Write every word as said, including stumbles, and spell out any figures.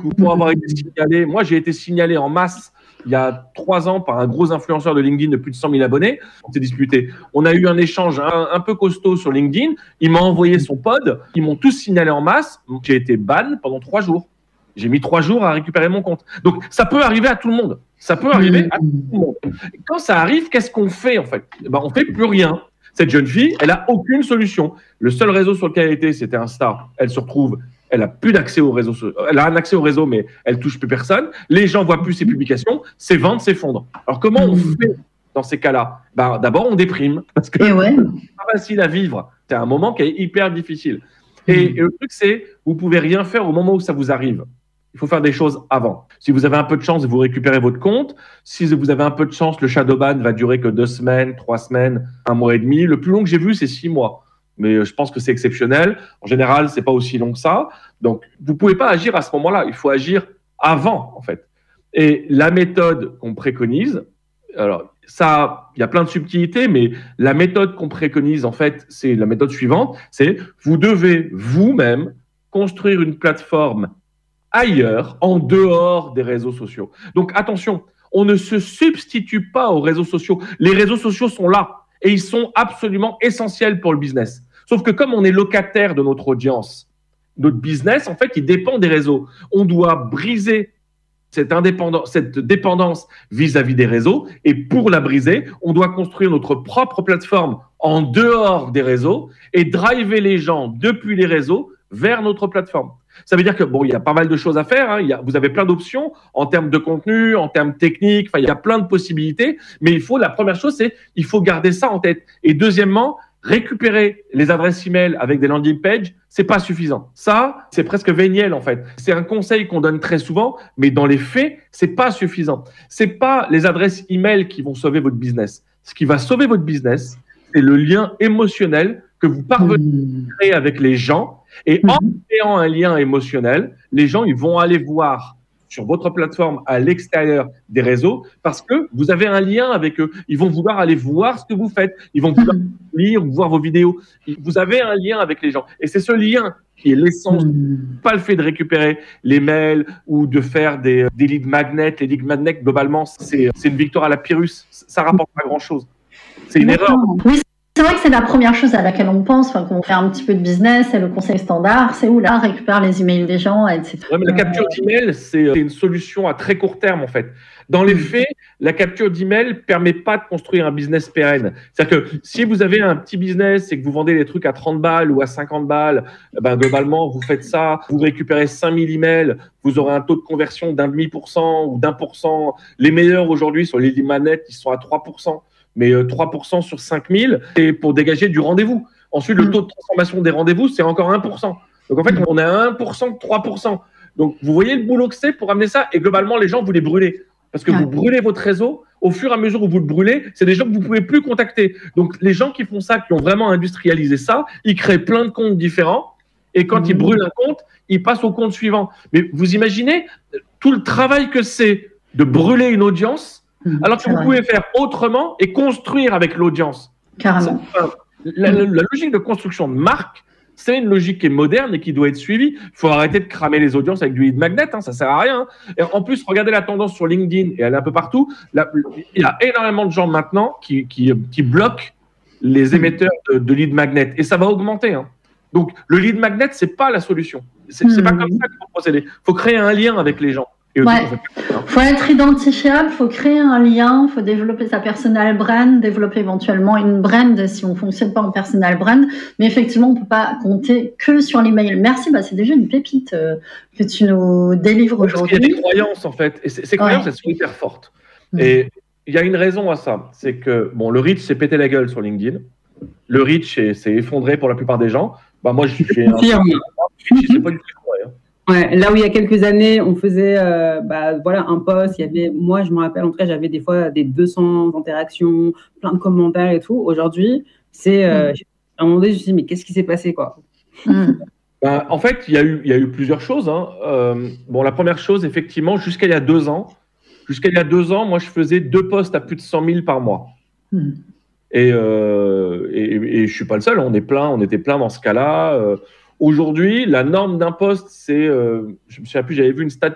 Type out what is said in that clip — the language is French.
ou pour avoir été signalé. Moi, j'ai été signalé en masse il y a trois ans par un gros influenceur de LinkedIn de plus de cent mille abonnés. On s'est disputé. On a eu un échange un, un peu costaud sur LinkedIn. Il m'a envoyé son pod. Ils m'ont tous signalé en masse. J'ai été ban pendant trois jours. J'ai mis trois jours à récupérer mon compte. Donc, ça peut arriver à tout le monde. Ça peut arriver à tout le monde. Quand ça arrive, qu'est-ce qu'on fait, en fait? Ben, on ne fait plus rien. Cette jeune fille, elle n'a aucune solution. Le seul réseau sur lequel elle était, c'était Insta. Elle se retrouve, elle n'a plus d'accès au réseau. Elle a un accès au réseau, mais elle ne touche plus personne. Les gens ne voient plus ses publications. Ses ventes s'effondrent. Alors, comment on fait dans ces cas-là? Ben, d'abord, on déprime. Parce que ouais. c'est pas facile à vivre. C'est un moment qui est hyper difficile. Et, et le truc, c'est vous ne pouvez rien faire au moment où ça vous arrive. Il faut faire des choses avant. Si vous avez un peu de chance, vous récupérez votre compte. Si vous avez un peu de chance, le shadow ban va durer que deux semaines, trois semaines, un mois et demi. Le plus long que j'ai vu, c'est six mois. Mais je pense que c'est exceptionnel. En général, c'est pas aussi long que ça. Donc, vous pouvez pas agir à ce moment-là. Il faut agir avant, en fait. Et la méthode qu'on préconise, alors ça, il y a plein de subtilités, mais la méthode qu'on préconise, en fait, c'est la méthode suivante. C'est vous devez vous-même construire une plateforme ailleurs, en dehors des réseaux sociaux. Donc attention, on ne se substitue pas aux réseaux sociaux. Les réseaux sociaux sont là et ils sont absolument essentiels pour le business. Sauf que comme on est locataire de notre audience, notre business, en fait, il dépend des réseaux. On doit briser cette indépendance, cette dépendance vis-à-vis des réseaux, et pour la briser, on doit construire notre propre plateforme en dehors des réseaux et driver les gens depuis les réseaux vers notre plateforme. Ça veut dire que bon, il y a pas mal de choses à faire. Hein. Il y a, vous avez plein d'options en termes de contenu, en termes techniques. Enfin, il y a plein de possibilités. Mais il faut, la première chose, c'est il faut garder ça en tête. Et deuxièmement, récupérer les adresses email avec des landing pages, c'est pas suffisant. Ça, c'est presque véniel en fait. C'est un conseil qu'on donne très souvent, mais dans les faits, c'est pas suffisant. C'est pas les adresses email qui vont sauver votre business. Ce qui va sauver votre business, c'est le lien émotionnel que vous parvenez à créer avec les gens. Et en créant un lien émotionnel, les gens ils vont aller voir sur votre plateforme à l'extérieur des réseaux parce que vous avez un lien avec eux. Ils vont vouloir aller voir ce que vous faites. Ils vont vouloir lire ou voir vos vidéos. Vous avez un lien avec les gens. Et c'est ce lien qui est l'essence, pas le fait de récupérer les mails ou de faire des, des lead magnets. Les lead magnets, globalement, c'est, c'est une victoire à la Pyrrhus. Ça rapporte pas grand-chose. C'est une erreur. Oui. C'est vrai que c'est la première chose à laquelle on pense quand on fait un petit peu de business, c'est le conseil standard, c'est où là, on récupère les emails des gens, et cetera. Ouais, mais la capture d'email, c'est une solution à très court terme en fait. Dans les faits, la capture d'email ne permet pas de construire un business pérenne. C'est-à-dire que si vous avez un petit business et que vous vendez des trucs à trente balles ou à cinquante balles, ben globalement, vous faites ça, vous récupérez cinq mille emails, vous aurez un taux de conversion d'un demi pour cent ou d'un pour cent. Les meilleurs aujourd'hui sur les lead magnets, ils sont à trois pour cent. Mais trois pour cent sur cinq mille, c'est pour dégager du rendez-vous. Ensuite, le taux de transformation des rendez-vous, c'est encore un pour cent. Donc, en fait, on est à un pour cent de trois pour cent. Donc, vous voyez le boulot que c'est pour amener ça. Et globalement, les gens, vous les brûlez. Parce que vous brûlez votre réseau. Au fur et à mesure où vous le brûlez, c'est des gens que vous ne pouvez plus contacter. Donc, les gens qui font ça, qui ont vraiment industrialisé ça, ils créent plein de comptes différents. Et quand mmh. ils brûlent un compte, ils passent au compte suivant. Mais vous imaginez tout le travail que c'est de brûler une audience alors que vous pouvez faire autrement et construire avec l'audience. Carrément. La, la, la logique de construction de marque, c'est une logique qui est moderne et qui doit être suivie. Il faut arrêter de cramer les audiences avec du lead magnet, hein, ça ne sert à rien. Et en plus, regardez la tendance sur LinkedIn, et elle est un peu partout. Là, il y a énormément de gens maintenant qui, qui, qui bloquent les émetteurs de, de lead magnet. Et ça va augmenter. Hein. Donc, le lead magnet, ce n'est pas la solution. Ce n'est mmh. pas comme ça qu'il faut procéder. Il faut créer un lien avec les gens. Il ouais. faut être identifiable, il faut créer un lien, il faut développer sa personal brand, développer éventuellement une brand si on ne fonctionne pas en personal brand. Mais effectivement, on ne peut pas compter que sur l'email. Merci, bah, c'est déjà une pépite euh, que tu nous délivres aujourd'hui. Il y a des croyances, en fait. Et ces croyances, ouais. elles sont hyper fortes. Mmh. Et il y a une raison à ça. C'est que bon, le reach s'est pété la gueule sur LinkedIn. Le reach s'est effondré pour la plupart des gens. Bah, moi, je suis un... C'est pas du tout vrai, hein. Ouais, là où il y a quelques années, on faisait euh, bah, voilà, un post, il y avait, moi je me rappelle, en tout cas, j'avais des fois des deux cents interactions, plein de commentaires et tout. Aujourd'hui, c'est, euh, mmh. à un moment donné, je me suis dit, mais qu'est-ce qui s'est passé, quoi? Mmh. Ben, en fait, il y a eu, il y a eu plusieurs choses. Hein. Euh, bon, la première chose, effectivement, jusqu'à il y a deux ans, jusqu'à il y a deux ans, moi, je faisais deux posts à plus de cent mille par mois. Mmh. Et, euh, et, et je suis pas le seul, on est plein, on était plein dans ce cas-là. Euh, Aujourd'hui, la norme d'un poste, c'est, euh, je me souviens plus, j'avais vu une stat